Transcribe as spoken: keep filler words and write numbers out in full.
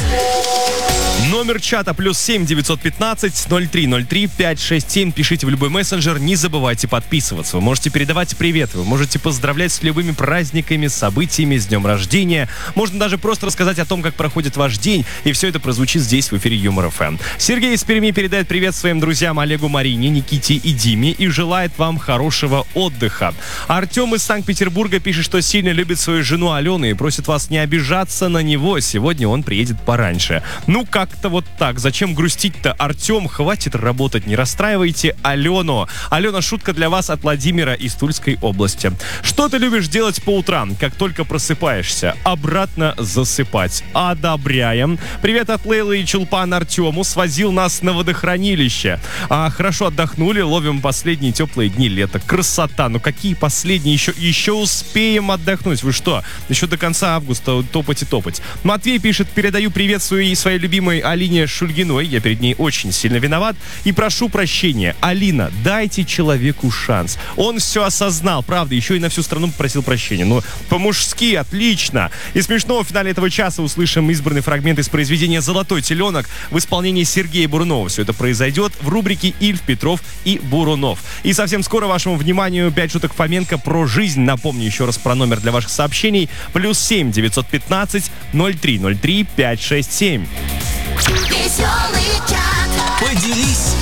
Номер чата плюс семь девятьсот пятнадцать ноль три ноль три пять шесть семь. Пишите в любой мессенджер, не забывайте подписываться. Вы можете передавать привет, вы можете поздравлять с любыми праздниками, событиями, с днем рождения. Можно даже просто рассказать о том, как проходит ваш день, и все это прозвучит здесь, в эфире Юмор эф эм. Сергей из Перми передает привет своим друзьям Олегу, Марине, Никите и Диме и желает вам хорошего отдыха. Артем из Санкт-Петербурга пишет, что сильно любит свою жену Алену и просит вас не обижаться на него. Сегодня он приедет пораньше. Ну, как-то вот так. Зачем грустить-то, Артем? Хватит работать, не расстраивайте Алену. Алена, шутка для вас от Владимира из Тульской области. Что ты любишь делать по утрам, как только просыпаешься? Обратно засыпать. Одобряем. Привет от Лейлы и Чулпан Артему. Свозил нас на водохранилище. А, хорошо отдохнули, ловим последние теплые дни лета. Красота. Ну какие последние? Еще, еще успеем отдохнуть. Вы что? Еще до конца августа топать и топать. Матвей пишет, передаю привет своей, своей любимой Алине Шульгиной. Я перед ней очень сильно виноват. И прошу прощения. Алина, дайте человеку шанс. Он все осознал, правда. Еще и на всю страну попросил прощения. Ну, по-мужски, отлично. И смешного в финале этого часа услышим избранный фрагмент из произведения «Золотой теленок» в исполнении Сергея Бурунова. Все это произойдет в рубрике «Ильф, Петров и Бурунов». И совсем скоро вашему вниманию пять шуток Фоменко про жизнь. Напомню еще раз про номер для ваших сообщений. Плюс семь девятьсот пятнадцать ноль три ноль три пять шесть семь. Веселый чат. Поделись